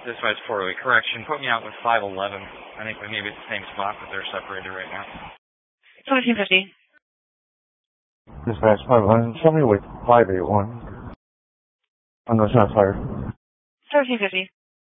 Dispatch 408, correction. Put me out with 511. I think we may be at the same spot, but they're separated right now. 1750. Dispatch 511, show me with 581 on the shot fired. 1350.